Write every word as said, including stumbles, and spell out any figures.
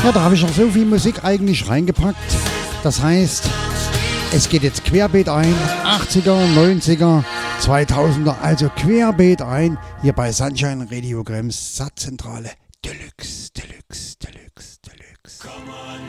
Ja, da habe ich noch so viel Musik eigentlich reingepackt. Das heißt, es geht jetzt querbeet ein, achtziger, neunziger, zweitausender, also querbeet ein, hier bei Sunshine Radio Krems Satzzentrale.